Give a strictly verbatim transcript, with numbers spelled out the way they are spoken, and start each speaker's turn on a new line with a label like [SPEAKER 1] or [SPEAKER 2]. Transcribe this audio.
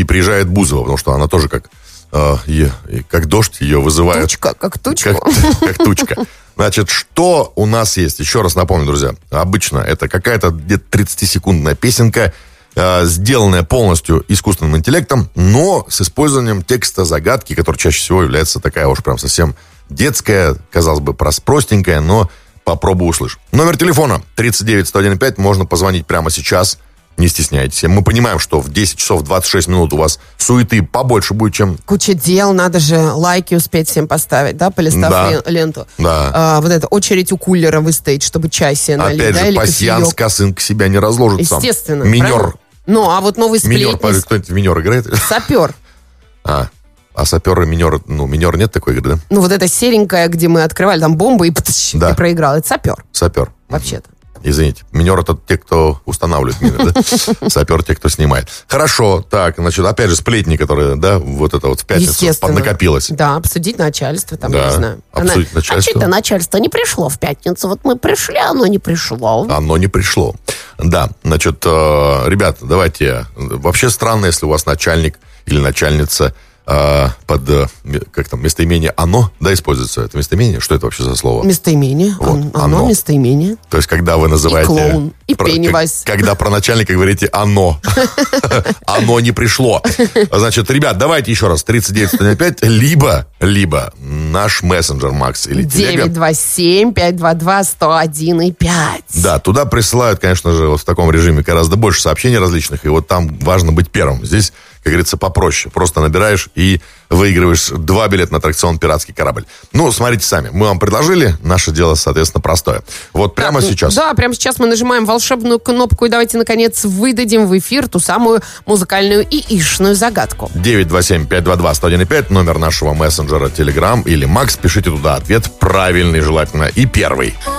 [SPEAKER 1] и приезжает Бузова, потому что она тоже как, э, е, как дождь ее вызывает.
[SPEAKER 2] Тучка, как тучка.
[SPEAKER 1] Как, как тучка. Значит, что у нас есть? Еще раз напомню, друзья. Обычно это какая-то где-то тридцатисекундная песенка, э, сделанная полностью искусственным интеллектом, но с использованием текста загадки, который чаще всего является такая уж прям совсем детская, казалось бы, простенькая, но попробуй услышь. Номер телефона тридцать девять сто один пять, можно позвонить прямо сейчас, не стесняйтесь. Мы понимаем, что в десять часов двадцать шесть минут у вас суеты побольше будет, чем...
[SPEAKER 2] Куча дел, надо же лайки успеть всем поставить, да, полистав
[SPEAKER 1] да.
[SPEAKER 2] ленту.
[SPEAKER 1] Да.
[SPEAKER 2] А, вот эта очередь у кулера выстоять, чтобы чай себе налить.
[SPEAKER 1] Опять
[SPEAKER 2] да,
[SPEAKER 1] же, пасьянс косынка себя не разложит сам.
[SPEAKER 2] Естественно.
[SPEAKER 1] Минер.
[SPEAKER 2] Правильно? Ну, а вот новый сплетни...
[SPEAKER 1] Минер, кто-нибудь в минер играет?
[SPEAKER 2] Сапер.
[SPEAKER 1] А, а сапер и минер, ну, минер нет такой игры, да?
[SPEAKER 2] Ну, вот эта серенькая, где мы открывали там бомбу и, птыщ,
[SPEAKER 1] да.
[SPEAKER 2] и проиграл. Это сапер.
[SPEAKER 1] Сапер.
[SPEAKER 2] Вообще-то.
[SPEAKER 1] Извините, минер это те, кто устанавливает мины, да? Сапер те, кто снимает. Хорошо, так, значит, опять же, сплетни, которые, да, вот это вот в пятницу поднакопилось.
[SPEAKER 2] Да, обсудить начальство, там,
[SPEAKER 1] да,
[SPEAKER 2] я не знаю.
[SPEAKER 1] обсудить
[SPEAKER 2] Она...
[SPEAKER 1] начальство.
[SPEAKER 2] А что-то начальство не пришло в пятницу. Вот мы пришли, оно не пришло.
[SPEAKER 1] Оно не пришло. Да, значит, э, ребят, давайте, вообще странно, если у вас начальник или начальница под, как там, местоимение «оно», да, используется это местоимение? Что это вообще за слово?
[SPEAKER 2] Местоимение.
[SPEAKER 1] Вот,
[SPEAKER 2] оно,
[SPEAKER 1] оно.
[SPEAKER 2] местоимение.
[SPEAKER 1] То есть, когда вы называете...
[SPEAKER 2] И клоун, и
[SPEAKER 1] про,
[SPEAKER 2] Пеннивайз.
[SPEAKER 1] Как, когда про начальника говорите «оно». Оно не пришло. Значит, ребят, давайте еще раз. тридцать девять сто пять, либо, либо наш мессенджер, Макс, или телега.
[SPEAKER 2] девять два семь пять два два сто один и пять.
[SPEAKER 1] Да, туда присылают, конечно же, вот в таком режиме гораздо больше сообщений различных, и вот там важно быть первым. Здесь, как говорится, попроще. Просто набираешь и выигрываешь два билета на аттракцион «Пиратский корабль». Ну, смотрите сами. Мы вам предложили. Наше дело, соответственно, простое. Вот прямо
[SPEAKER 2] да,
[SPEAKER 1] сейчас.
[SPEAKER 2] Да, прямо сейчас мы нажимаем волшебную кнопку и давайте, наконец, выдадим в эфир ту самую музыкальную и ишную загадку.
[SPEAKER 1] девять два семь пять два два сто один пять, номер нашего мессенджера Telegram или Макс. Пишите туда ответ правильный, желательно, и первый.